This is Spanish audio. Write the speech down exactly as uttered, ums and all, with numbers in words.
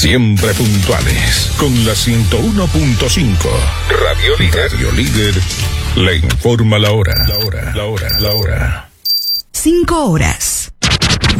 Siempre puntuales. Con la ciento uno punto cinco. Radio Líder. Radio Líder le informa la hora. La hora, la hora, la hora. Cinco horas.